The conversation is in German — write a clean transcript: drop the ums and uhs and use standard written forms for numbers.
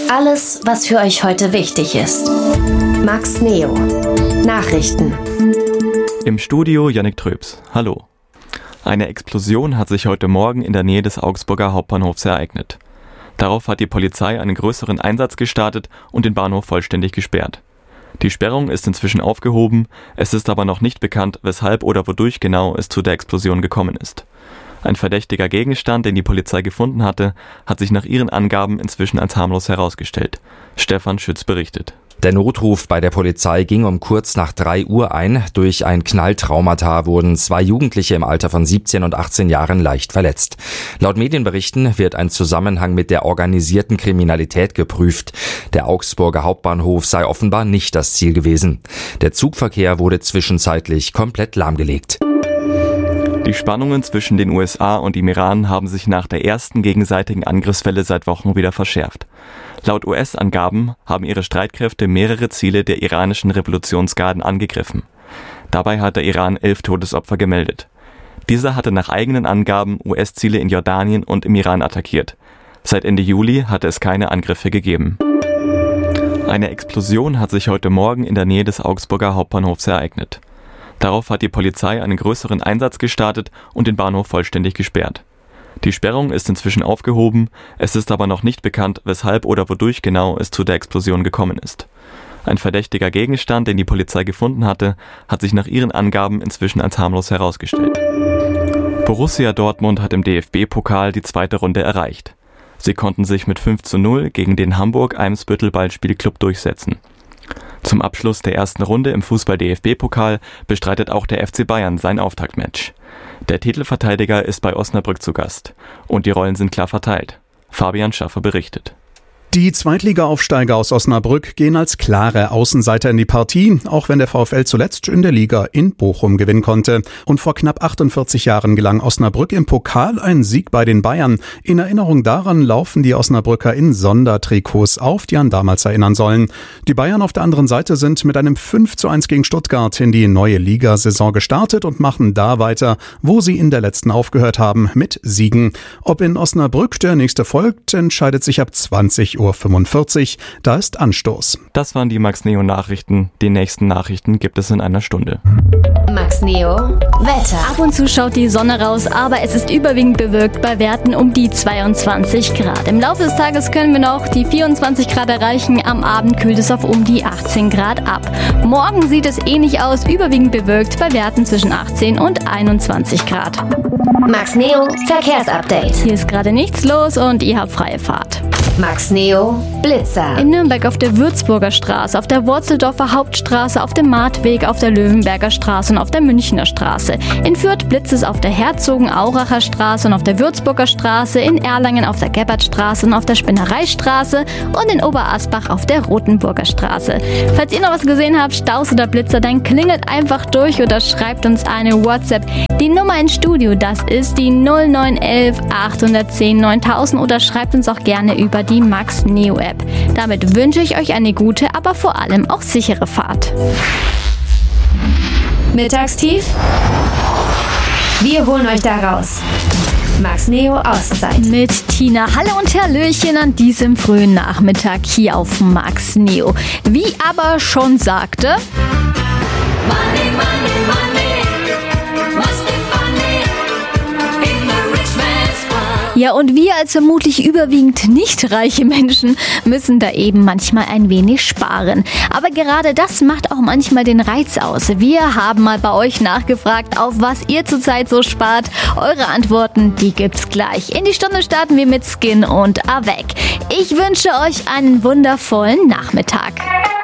Alles, was für euch heute wichtig ist. Max Neo. Nachrichten. Im Studio Yannick Tröps. Hallo. Eine Explosion hat sich heute Morgen in der Nähe des Augsburger Hauptbahnhofs ereignet. Darauf hat die Polizei einen größeren Einsatz gestartet und den Bahnhof vollständig gesperrt. Die Sperrung ist inzwischen aufgehoben, es ist aber noch nicht bekannt, weshalb oder wodurch genau es zu der Explosion gekommen ist. Ein verdächtiger Gegenstand, den die Polizei gefunden hatte, hat sich nach ihren Angaben inzwischen als harmlos herausgestellt. Stefan Schütz berichtet. Der Notruf bei der Polizei ging um kurz nach 3 Uhr ein. Durch ein Knalltraumata wurden 2 Jugendliche im Alter von 17 und 18 Jahren leicht verletzt. Laut Medienberichten wird ein Zusammenhang mit der organisierten Kriminalität geprüft. Der Augsburger Hauptbahnhof sei offenbar nicht das Ziel gewesen. Der Zugverkehr wurde zwischenzeitlich komplett lahmgelegt. Die Spannungen zwischen den USA und dem Iran haben sich nach der ersten gegenseitigen Angriffswelle seit Wochen wieder verschärft. Laut US-Angaben haben ihre Streitkräfte mehrere Ziele der iranischen Revolutionsgarden angegriffen. Dabei hat der Iran 11 Todesopfer gemeldet. Dieser hatte nach eigenen Angaben US-Ziele in Jordanien und im Iran attackiert. Seit Ende Juli hatte es keine Angriffe gegeben. Eine Explosion hat sich heute Morgen in der Nähe des Augsburger Hauptbahnhofs ereignet. Darauf hat die Polizei einen größeren Einsatz gestartet und den Bahnhof vollständig gesperrt. Die Sperrung ist inzwischen aufgehoben, es ist aber noch nicht bekannt, weshalb oder wodurch genau es zu der Explosion gekommen ist. Ein verdächtiger Gegenstand, den die Polizei gefunden hatte, hat sich nach ihren Angaben inzwischen als harmlos herausgestellt. Borussia Dortmund hat im DFB-Pokal die zweite Runde erreicht. Sie konnten sich mit 5:0 gegen den Hamburg-Eimsbüttel-Ballspielclub durchsetzen. Zum Abschluss der ersten Runde im Fußball-DFB-Pokal bestreitet auch der FC Bayern sein Auftaktmatch. Der Titelverteidiger ist bei Osnabrück zu Gast und die Rollen sind klar verteilt. Fabian Schaffer berichtet. Die Zweitliga-Aufsteiger aus Osnabrück gehen als klare Außenseiter in die Partie, auch wenn der VfL zuletzt in der Liga in Bochum gewinnen konnte. Und vor knapp 48 Jahren gelang Osnabrück im Pokal ein Sieg bei den Bayern. In Erinnerung daran laufen die Osnabrücker in Sondertrikots auf, die an damals erinnern sollen. Die Bayern auf der anderen Seite sind mit einem 5:1 gegen Stuttgart in die neue Ligasaison gestartet und machen da weiter, wo sie in der letzten aufgehört haben, mit Siegen. Ob in Osnabrück der nächste folgt, entscheidet sich ab 20:45 Uhr. Da ist Anstoß. Das waren die Max Neo Nachrichten. Die nächsten Nachrichten gibt es in einer Stunde. Max Neo Wetter. Ab und zu schaut die Sonne raus, aber es ist überwiegend bewölkt bei Werten um die 22 Grad. Im Laufe des Tages können wir noch die 24 Grad erreichen. Am Abend kühlt es auf um die 18 Grad ab. Morgen sieht es ähnlich aus, überwiegend bewölkt bei Werten zwischen 18 und 21 Grad. Max Neo Verkehrsupdate. Hier ist gerade nichts los und ihr habt freie Fahrt. Max Neo Blitzer. In Nürnberg auf der Würzburger Straße, auf der Worzeldorfer Hauptstraße, auf dem Martweg, auf der Löwenberger Straße und auf der Münchner Straße. In Fürth blitzt es auf der Herzogenauracher Straße und auf der Würzburger Straße, in Erlangen auf der Gebhardstraße und auf der Spinnereistraße und in Oberasbach auf der Rotenburger Straße. Falls ihr noch was gesehen habt, Staus oder Blitzer, dann klingelt einfach durch oder schreibt uns eine WhatsApp. Die Nummer ins Studio, das ist die 0911 810 9000 oder schreibt uns auch gerne über die Max Neo App. Damit wünsche ich euch eine gute, aber vor allem auch sichere Fahrt. Mittagstief? Wir holen euch da raus. Max Neo Auszeit. Mit Tina. Hallo und Hallöchen an diesem frühen Nachmittag hier auf Max Neo. Wie aber schon sagte... Money, money, money, must be funny in the rich man's world. Ja, und wir als vermutlich überwiegend nicht reiche Menschen müssen da eben manchmal ein wenig sparen. Aber gerade das macht auch manchmal den Reiz aus. Wir haben mal bei euch nachgefragt, auf was ihr zurzeit so spart. Eure Antworten, die gibt's gleich. In die Stunde starten wir mit Skin und Avec. Ich wünsche euch einen wundervollen Nachmittag.